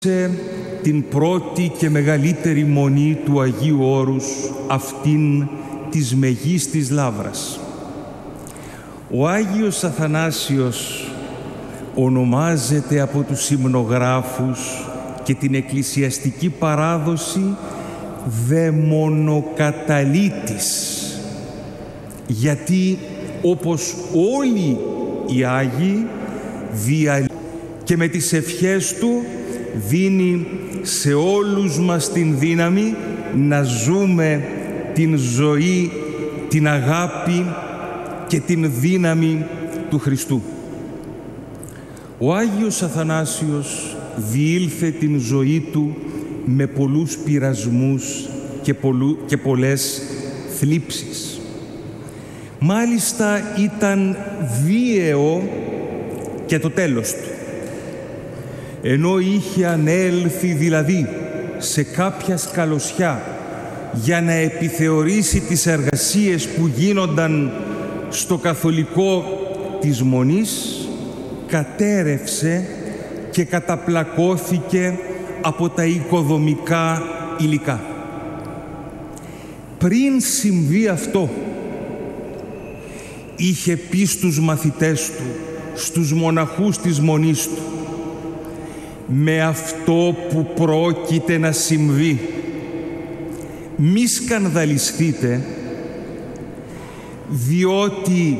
την πρώτη και μεγαλύτερη μονή του Αγίου Όρους, αυτήν της Μεγίστης Λαύρας. Ο Άγιος Αθανάσιος ονομάζεται από τους υμνογράφους και την εκκλησιαστική παράδοση δαιμονοκαταλύτης, γιατί όπως όλοι οι Άγιοι διαλύει και με τις ευχές του δίνει σε όλους μας την δύναμη να ζούμε την ζωή, την αγάπη και την δύναμη του Χριστού. Ο Άγιος Αθανάσιος διήλθε την ζωή του με πολλούς πειρασμούς και πολλές θλίψεις. Μάλιστα ήταν βίαιο και το τέλος του. Ενώ είχε ανέλθει δηλαδή σε κάποια σκαλωσιά για να επιθεωρήσει τις εργασίες που γίνονταν στο καθολικό της Μονής, κατέρευσε και καταπλακώθηκε από τα οικοδομικά υλικά. Πριν συμβεί αυτό, είχε πει στους μαθητές του, στους μοναχούς της Μονής του: με αυτό που πρόκειται να συμβεί, μη σκανδαλιστείτε, διότι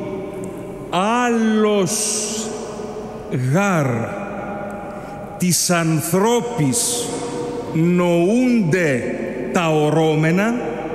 άλλος γάρ της ανθρώπης νοούνται τα ορώμενα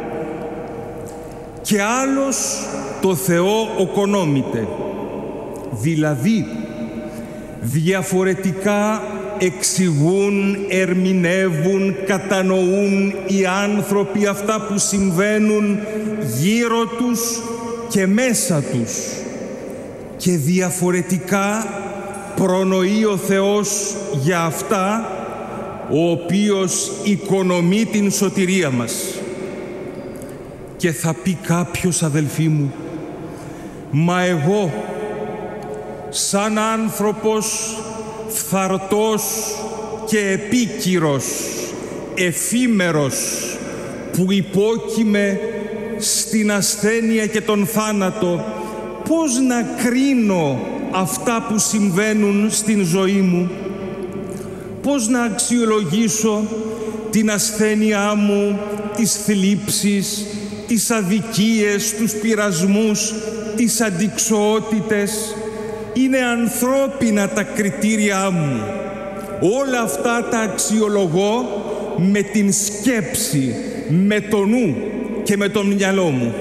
και άλλος το Θεό οκονόμηται. Δηλαδή, διαφορετικά εξηγούν, ερμηνεύουν, κατανοούν οι άνθρωποι αυτά που συμβαίνουν γύρω τους και μέσα τους, και διαφορετικά προνοεί ο Θεός για αυτά, ο οποίος οικονομεί την σωτηρία μας. Και θα πει κάποιος, αδελφοί μου, μα εγώ σαν άνθρωπος φθαρτός και επίκυρος, εφήμερος, που υπόκειμαι στην ασθένεια και τον θάνατο, πώς να κρίνω αυτά που συμβαίνουν στην ζωή μου? Πώς να αξιολογήσω την ασθένειά μου, τις θλίψεις, τις αδικίες, τους πειρασμούς, τις αντιξοότητες? Είναι ανθρώπινα τα κριτήριά μου. Όλα αυτά τα αξιολογώ με την σκέψη, με το νου και με το μυαλό μου.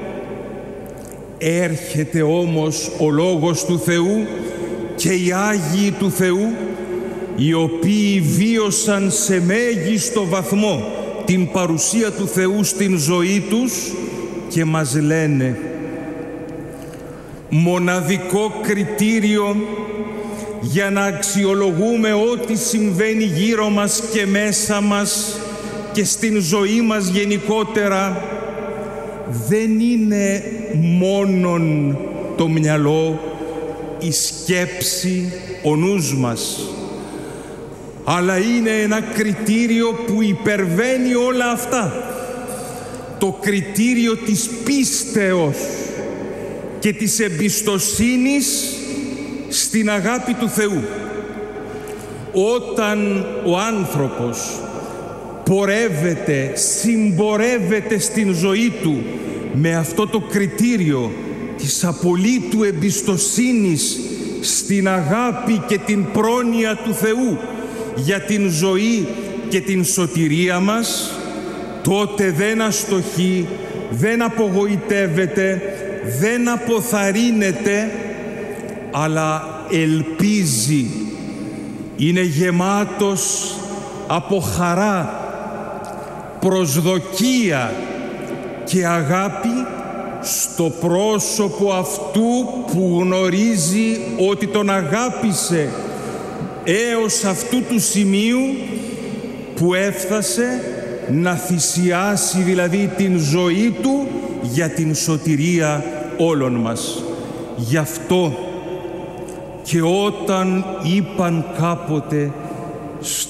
Έρχεται όμως ο Λόγος του Θεού και οι Άγιοι του Θεού, οι οποίοι βίωσαν σε μέγιστο βαθμό την παρουσία του Θεού στην ζωή τους, και μας λένε: μοναδικό κριτήριο για να αξιολογούμε ό,τι συμβαίνει γύρω μας και μέσα μας και στην ζωή μας γενικότερα δεν είναι μόνον το μυαλό, η σκέψη, ο νους μας, αλλά είναι ένα κριτήριο που υπερβαίνει όλα αυτά, το κριτήριο της πίστεως και της εμπιστοσύνης στην αγάπη του Θεού. Όταν ο άνθρωπος πορεύεται, συμπορεύεται στην ζωή του με αυτό το κριτήριο της απολύτου εμπιστοσύνης στην αγάπη και την πρόνοια του Θεού για την ζωή και την σωτηρία μας, τότε δεν αστοχεί, δεν απογοητεύεται, δεν αποθαρρύνεται, αλλά ελπίζει. Είναι γεμάτος από χαρά, προσδοκία και αγάπη στο πρόσωπο αυτού που γνωρίζει ότι τον αγάπησε έως αυτού του σημείου που έφτασε να θυσιάσει δηλαδή την ζωή του για την σωτηρία όλων μας. Γι' αυτό και όταν είπαν κάποτε